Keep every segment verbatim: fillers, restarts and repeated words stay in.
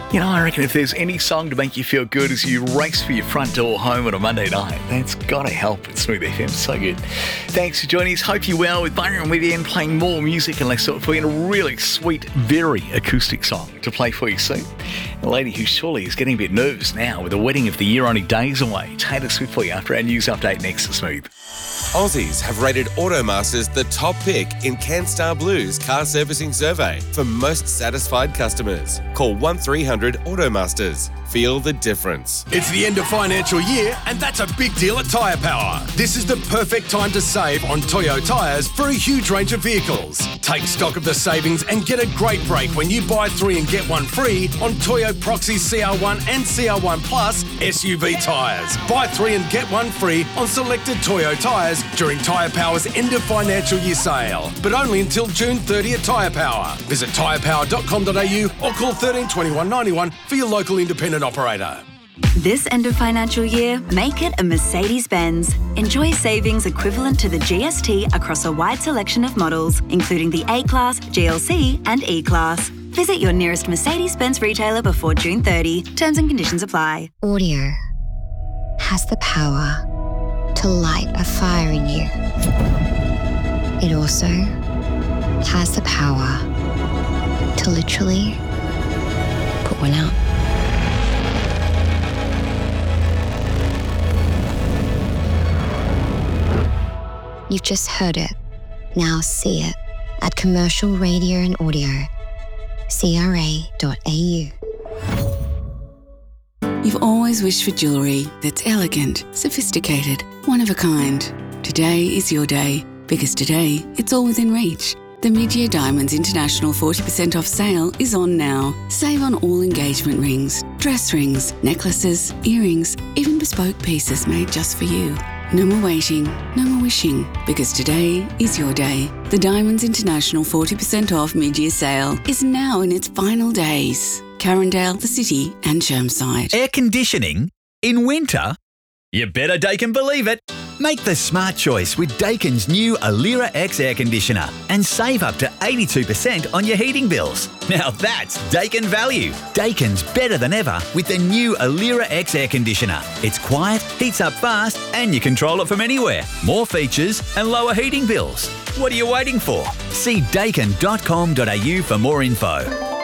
You know, I reckon if there's any song to make you feel good as you race for your front door home on a Monday night, that's got to help with Smooth F M. So good. Thanks for joining us. Hope you're well with Byron Wivian playing more music and less thought for you, and a really sweet, very acoustic song to play for you soon. A lady who surely is getting a bit nervous now with the wedding of the year only days away. Taylor Swift for you after our news update next to Smooth. Aussies have rated Automasters the top pick in CanStar Blue's car servicing survey for most satisfied customers. Call one three hundred Automasters. Feel the difference. It's the end of financial year, and that's a big deal at Tyre Power. This is the perfect time to save on Toyo tyres for a huge range of vehicles. Take stock of the savings and get a great break when you buy three and get one free on Toyo Proxy C R one and C R one Plus S U V tyres. Buy three and get one free on selected Toyo tyres during Tyre Power's end of financial year sale, but only until June thirtieth at Tyre Power. Visit tyre power dot com dot a u or call thirteen twenty-one ninety-one for your local independent operator. This end of financial year, make it a Mercedes-Benz. Enjoy savings equivalent to the G S T across a wide selection of models, including the A-Class, G L C and E-Class. Visit your nearest Mercedes-Benz retailer before June thirtieth. Terms and conditions apply. Audio has the power to light a fire in you. It also has the power to literally put one out. You've just heard it. Now see it at Commercial Radio and Audio. C R A dot A U. You've always wished for jewellery that's elegant, sophisticated, one of a kind. Today is your day, because today it's all within reach. The Mid-Year Diamonds International forty percent off sale is on now. Save on all engagement rings, dress rings, necklaces, earrings, even bespoke pieces made just for you. No more waiting, no more wishing, because today is your day. The Diamonds International forty percent off mid-year sale is now in its final days. Carindale, the City and Chermside. Air conditioning in winter? You better Daikin believe it. Make the smart choice with Daikin's new Alira X air conditioner and save up to eighty-two percent on your heating bills. Now that's Daikin value. Daikin's better than ever with the new Alira X air conditioner. It's quiet, heats up fast, and you control it from anywhere. More features and lower heating bills. What are you waiting for? See daikin dot com dot a u for more info.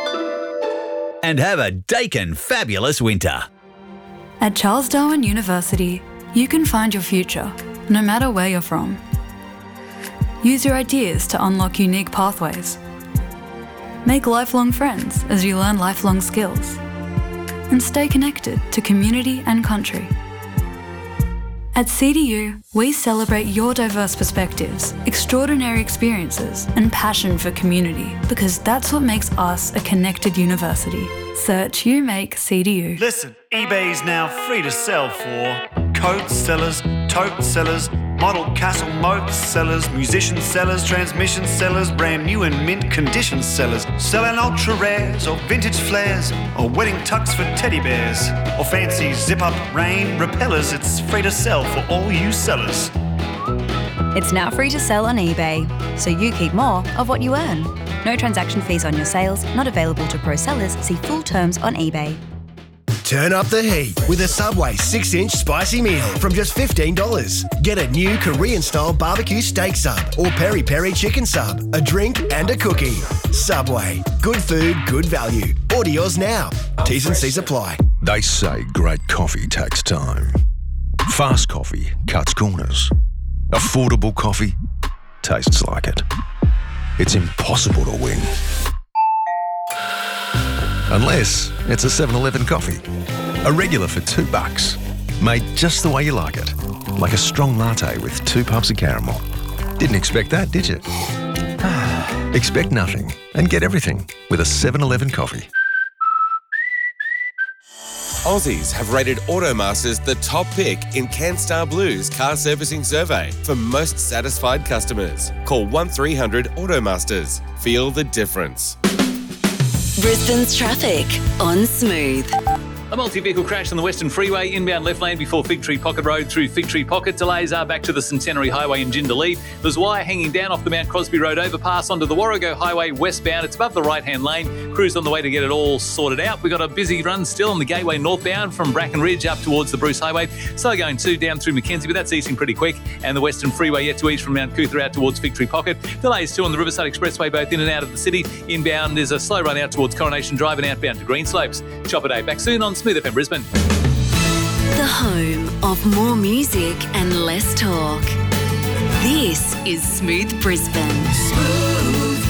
And have a Daikin fabulous winter. At Charles Darwin University, you can find your future, no matter where you're from. Use your ideas to unlock unique pathways. Make lifelong friends as you learn lifelong skills. And stay connected to community and country. At C D U, we celebrate your diverse perspectives, extraordinary experiences, and passion for community, because that's what makes us a connected university. Search You Make C D U. Listen, eBay's now free to sell for coat sellers, tote sellers, model castle moat sellers, musician sellers, transmission sellers, brand new and mint condition sellers, selling ultra rares or vintage flares, or wedding tux for teddy bears, or fancy zip-up rain repellers. It's free to sell for all you sellers. It's now free to sell on eBay, so you keep more of what you earn. No transaction fees on your sales, not available to pro sellers. See full terms on eBay. Turn up the heat with a Subway six inch spicy meal from just fifteen dollars. Get a new Korean-style barbecue steak sub or peri-peri chicken sub, a drink and a cookie. Subway. Good food, good value. Order yours now. T's and C's apply. They say great coffee takes time. Fast coffee cuts corners. Affordable coffee tastes like it. It's impossible to win. Unless it's a seven eleven coffee. A regular for two bucks. Made just the way you like it. Like a strong latte with two pumps of caramel. Didn't expect that, did you? Expect nothing and get everything with a seven eleven coffee. Aussies have rated Automasters the top pick in CanStar Blue's car servicing survey for most satisfied customers. Call one three hundred Automasters. Feel the difference. Brisbane's traffic on Smooth. A multi-vehicle crash on the Western Freeway, inbound left lane before Fig Tree Pocket Road through Fig Tree Pocket. Delays are back to the Centenary Highway in Jindalee. There's wire hanging down off the Mount Crosby Road overpass onto the Warrego Highway westbound. It's above the right-hand lane. Crews on the way to get it all sorted out. We've got a busy run still on the Gateway northbound from Bracken Ridge up towards the Bruce Highway. So going two down through Mackenzie, but that's easing pretty quick. And the Western Freeway yet to ease from Mount Cootha out towards Fig Tree Pocket. Delays too on the Riverside Expressway both in and out of the city. Inbound is a slow run out towards Coronation Drive and outbound to Greenslopes. Chopper Day back soon on Smooth F M Brisbane. The home of more music and less talk. This is Smooth Brisbane. Smooth.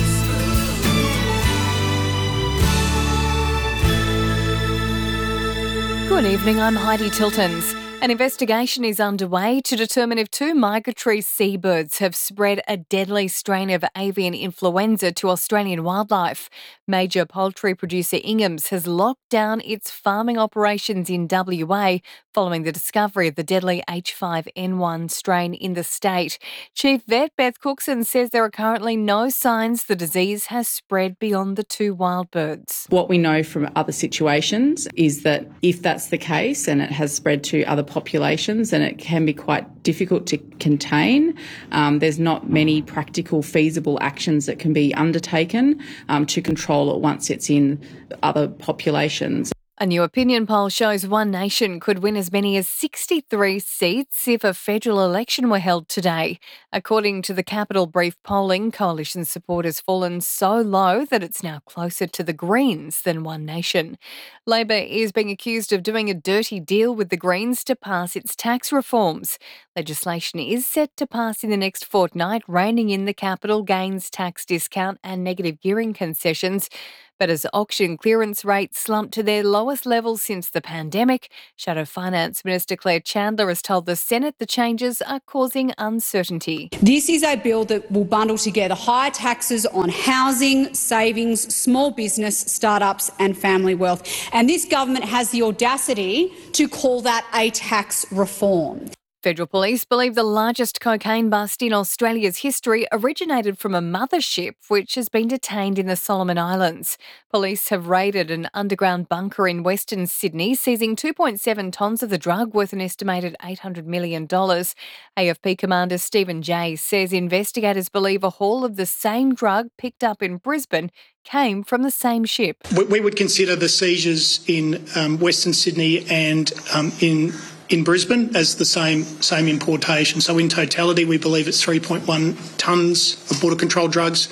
Good evening, I'm Heidi Tiltons. An investigation is underway to determine if two migratory seabirds have spread a deadly strain of avian influenza to Australian wildlife. Major poultry producer Ingham's has locked down its farming operations in W A following the discovery of the deadly H five N one strain in the state. Chief Vet Beth Cookson says there are currently no signs the disease has spread beyond the two wild birds. What we know from other situations is that if that's the case and it has spread to other populations, and it can be quite difficult to contain. Um, there's not many practical, feasible actions that can be undertaken um, to control it once it's in other populations. A new opinion poll shows One Nation could win as many as sixty-three seats if a federal election were held today. According to the Capital Brief polling, Coalition support has fallen so low that it's now closer to the Greens than One Nation. Labor is being accused of doing a dirty deal with the Greens to pass its tax reforms. Legislation is set to pass in the next fortnight, reining in the capital gains tax discount and negative gearing concessions. But as auction clearance rates slump to their lowest levels since the pandemic, Shadow Finance Minister Claire Chandler has told the Senate the changes are causing uncertainty. This is a bill that will bundle together higher taxes on housing, savings, small business, startups and family wealth. And this government has the audacity to call that a tax reform. Federal Police believe the largest cocaine bust in Australia's history originated from a mothership which has been detained in the Solomon Islands. Police have raided an underground bunker in Western Sydney, seizing two point seven tonnes of the drug worth an estimated eight hundred million dollars. A F P Commander Stephen Jay says investigators believe a haul of the same drug picked up in Brisbane came from the same ship. We would consider the seizures in um, Western Sydney and um, in in Brisbane as the same same importation. So in totality, we believe it's three point one tonnes of border control drugs.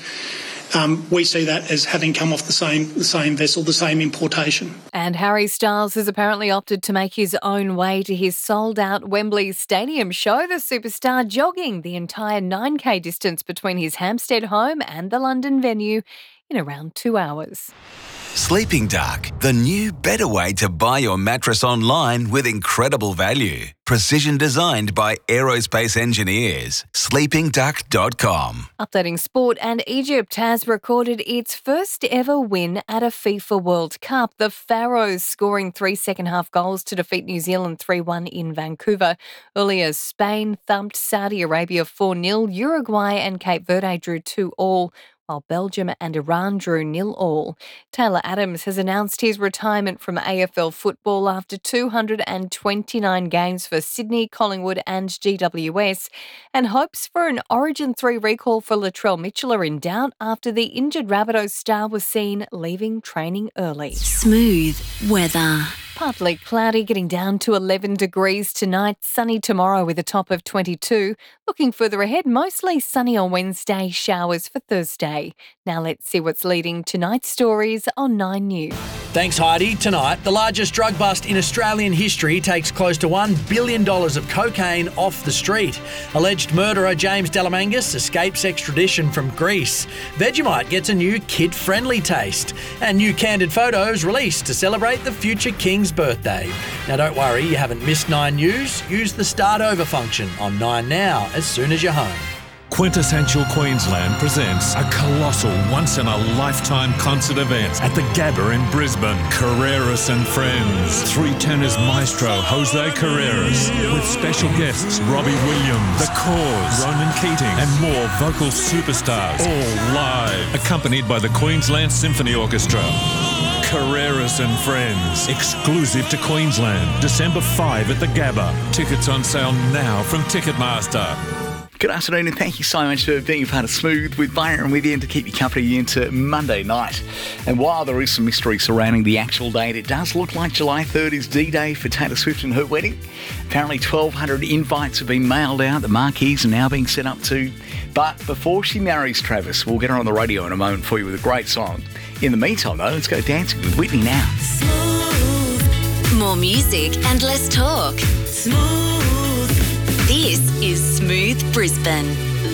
Um, we see that as having come off the same the same vessel, the same importation. And Harry Styles has apparently opted to make his own way to his sold-out Wembley Stadium show. The superstar jogging the entire nine K distance between his Hampstead home and the London venue in around two hours. Sleeping Duck, the new better way to buy your mattress online with incredible value. Precision designed by aerospace engineers. sleeping duck dot com. Updating sport, and Egypt has recorded its first ever win at a FIFA World Cup. The Pharaohs scoring three second-half goals to defeat New Zealand three one in Vancouver. Earlier, Spain thumped Saudi Arabia four nil. Uruguay and Cape Verde drew two all. While Belgium and Iran drew nil all. Taylor Adams has announced his retirement from A F L football after two hundred twenty-nine games for Sydney, Collingwood and G W S, and hopes for an Origin three recall for Latrell Mitchell are in doubt after the injured Rabbitohs star was seen leaving training early. Smooth weather. Partly cloudy, getting down to eleven degrees tonight. Sunny tomorrow with a top of twenty-two. Looking further ahead, mostly sunny on Wednesday, showers for Thursday. Now let's see what's leading tonight's stories on Nine News. Thanks, Heidi. Tonight, the largest drug bust in Australian history takes close to one billion dollars of cocaine off the street. Alleged murderer James Delamangus escapes extradition from Greece. Vegemite gets a new kid-friendly taste. And new candid photos released to celebrate the future King's birthday. Now don't worry, you haven't missed Nine News. Use the Start Over function on Nine Now as soon as you're home. Quintessential Queensland presents a colossal once-in-a-lifetime concert event at the Gabba in Brisbane. Carreras and Friends. Three tenors maestro Jose Carreras with special guests Robbie Williams, The Cause, Ronan Keating and more vocal superstars, all live, accompanied by the Queensland Symphony Orchestra. Carreras Carreras and Friends. Exclusive to Queensland. December fifth at the Gabba. Tickets on sale now from Ticketmaster. Good afternoon and thank you so much for being a part of Smooth with Byron with you to keep you company into Monday night. And while there is some mystery surrounding the actual date, it does look like July third is D-Day for Taylor Swift and her wedding. Apparently twelve hundred invites have been mailed out. The marquees are now being set up too. But before she marries Travis, we'll get her on the radio in a moment for you with a great song. In the meantime though, let's go dancing with Whitney now. Smooth. More music and less talk. Smooth. This is Smooth Brisbane.